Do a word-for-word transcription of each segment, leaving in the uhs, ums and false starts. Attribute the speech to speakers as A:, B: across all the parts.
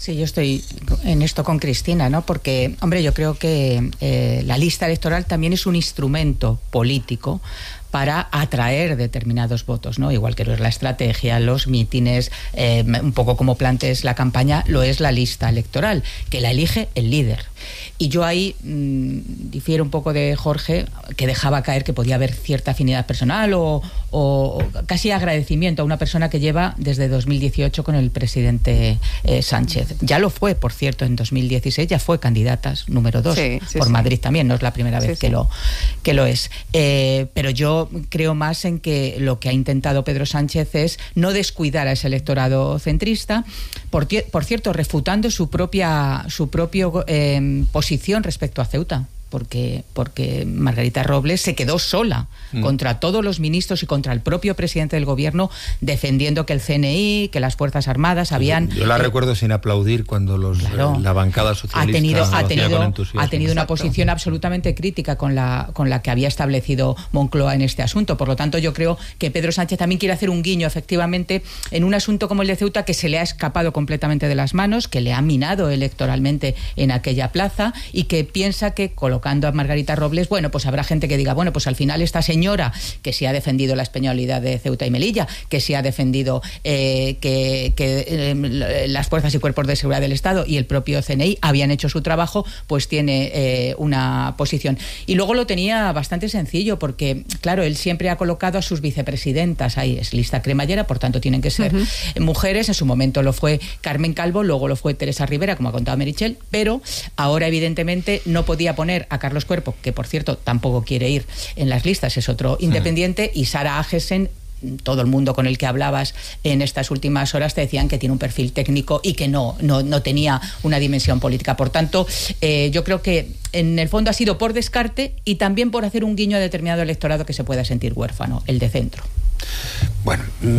A: Sí, yo estoy en esto con Cristina, ¿no? Porque, hombre, yo creo que eh, la lista electoral también es un instrumento político para atraer determinados votos, ¿no? Igual que lo es la estrategia, los mítines, eh, un poco como plantees la campaña, lo es la lista electoral, que la elige el líder. Y yo ahí mmm, difiero un poco de Jorge, que dejaba caer que podía haber cierta afinidad personal o, o, o casi agradecimiento a una persona que lleva desde dos mil dieciocho con el presidente eh, Sánchez. Ya lo fue, por cierto, en dos mil dieciséis ya fue candidata número dos sí, sí, por sí. Madrid también, no es la primera vez sí, que, sí. Lo, que lo es. Eh, pero yo creo más en que lo que ha intentado Pedro Sánchez es no descuidar a ese electorado centrista, por, por cierto, refutando su propia su propio eh, posición respecto a Ceuta. Porque, porque Margarita Robles se quedó sola mm. contra todos los ministros y contra el propio presidente del gobierno, defendiendo que el C N I, que las Fuerzas Armadas habían...
B: Yo la eh, recuerdo sin aplaudir cuando los, claro, eh, la bancada socialista
A: ha tenido, ha tenido, ha tenido una
B: Exacto.
A: posición absolutamente crítica con la, con la que había establecido Moncloa en este asunto. Por lo tanto, yo creo que Pedro Sánchez también quiere hacer un guiño, efectivamente, en un asunto como el de Ceuta, que se le ha escapado completamente de las manos, que le ha minado electoralmente en aquella plaza y que piensa que colocando a Margarita Robles, bueno, pues habrá gente que diga, bueno, pues al final esta señora que sí ha defendido la españolidad de Ceuta y Melilla, que sí ha defendido eh, que, que eh, las fuerzas y cuerpos de seguridad del Estado y el propio C N I habían hecho su trabajo, pues tiene eh, una posición. Y luego lo tenía bastante sencillo, porque, claro, él siempre ha colocado a sus vicepresidentas, ahí es lista cremallera, por tanto tienen que ser uh-huh. mujeres. En su momento lo fue Carmen Calvo, luego lo fue Teresa Rivera, como ha contado Meritxell, pero ahora evidentemente no podía poner a Carlos Cuerpo, que por cierto tampoco quiere ir en las listas, es otro independiente, y Sara Agesen. Todo el mundo con el que hablabas en estas últimas horas te decían que tiene un perfil técnico y que no, no, no tenía una dimensión política. Por tanto, eh, yo creo que en el fondo ha sido por descarte y también por hacer un guiño a determinado electorado que se pueda sentir huérfano, el de centro.
B: Bueno,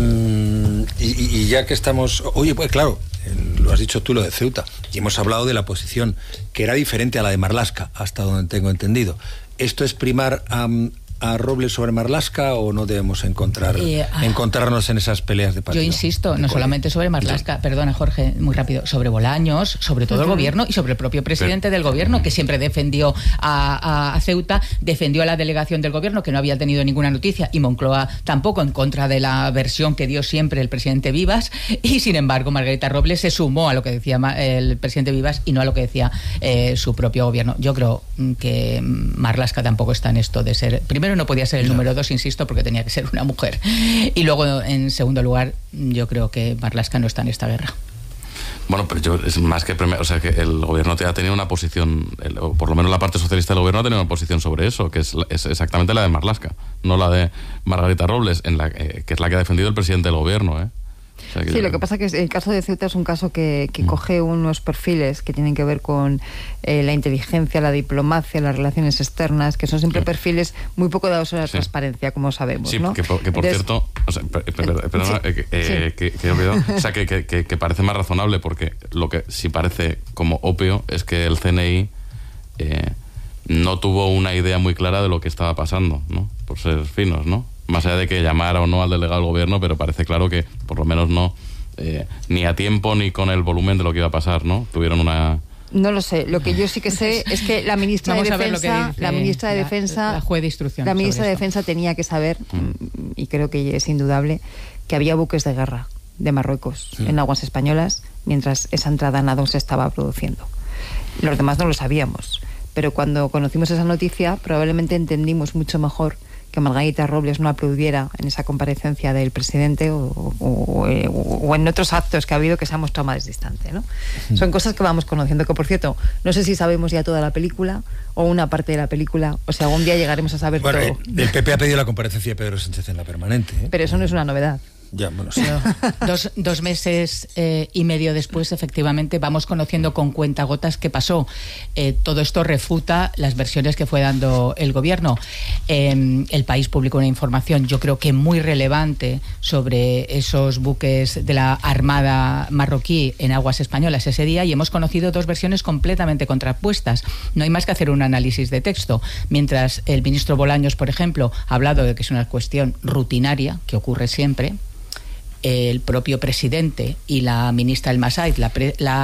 B: mmm, y, y ya que estamos... Oye, pues claro, lo has dicho tú, lo de Ceuta, y hemos hablado de la posición que era diferente a la de Marlaska, hasta donde tengo entendido. ¿Esto es primar a... Um, a Robles sobre Marlaska o no debemos encontrar eh, ah, encontrarnos en esas peleas de partido?
A: Yo insisto, no solamente sobre Marlaska, perdona Jorge, muy rápido, sobre Bolaños, sobre todo uh-huh. el gobierno y sobre el propio presidente Pero, del gobierno, que siempre defendió a, a, a Ceuta, defendió a la delegación del gobierno, que no había tenido ninguna noticia, y Moncloa tampoco, en contra de la versión que dio siempre el presidente Vivas, y sin embargo Margarita Robles se sumó a lo que decía el presidente Vivas y no a lo que decía eh, su propio gobierno. Yo creo que Marlaska tampoco está en esto de ser... Primero, no podía ser el número dos, insisto, porque tenía que ser una mujer. Y luego, en segundo lugar, yo creo que Marlaska no está en esta guerra.
C: Bueno, pero yo, es más que... O sea, que el gobierno ha tenido una posición, el, o por lo menos la parte socialista del gobierno ha tenido una posición sobre eso, que es, es exactamente la de Marlaska, no la de Margarita Robles, en la, eh, que es la que ha defendido el presidente del gobierno, ¿eh? O sea, que
D: sí,
C: yo...
D: lo que pasa es que el caso de Ceuta es un caso que, que mm. coge unos perfiles que tienen que ver con eh, la inteligencia, la diplomacia, las relaciones externas, que son siempre sí. perfiles muy poco dados a la sí. transparencia, como sabemos,
C: sí,
D: ¿no?
C: que por, que por Entonces, cierto, o sea, per, per, per, perdona, sí. eh, eh, sí. que, que, o sea, que, que, que, que parece más razonable, porque lo que sí parece como obvio es que el C N I eh, no tuvo una idea muy clara de lo que estaba pasando, ¿no? Por ser finos, ¿no? Más allá de que llamara o no al delegado del gobierno, pero parece claro que por lo menos no, eh, ni a tiempo ni con el volumen de lo que iba a pasar, ¿no? Tuvieron una...
D: No lo sé, lo que yo sí que sé es que la ministra
A: Vamos
D: de Defensa, la ministra de
A: la,
D: Defensa,
A: la juez de instrucción
D: la ministra de Defensa tenía que saber, mm. y creo que es indudable, que había buques de guerra de Marruecos sí. en aguas españolas mientras esa entrada nado se estaba produciendo. Los demás no lo sabíamos, pero cuando conocimos esa noticia probablemente entendimos mucho mejor que Margarita Robles no aplaudiera en esa comparecencia del presidente o, o, o, o en otros actos que ha habido, que se ha mostrado más distante, ¿no? Mm. Son cosas que vamos conociendo, que por cierto, no sé si sabemos ya toda la película o una parte de la película, o sea, algún día llegaremos a saber
B: bueno,
D: todo.
B: El P P ha pedido la comparecencia de Pedro Sánchez en la permanente, ¿eh?
D: Pero eso no es una novedad.
B: Ya, bueno, sí.
A: No, dos, dos meses eh, y medio después, efectivamente, vamos conociendo con cuentagotas qué pasó. Eh, todo esto refuta las versiones que fue dando el gobierno. Eh, el País publicó una información, yo creo que muy relevante, sobre esos buques de la Armada marroquí en aguas españolas ese día, y hemos conocido dos versiones completamente contrapuestas. No hay más que hacer un análisis de texto. Mientras el ministro Bolaños, por ejemplo, ha hablado de que es una cuestión rutinaria, que ocurre siempre, el propio presidente y la ministra El Massaid, la, pre, la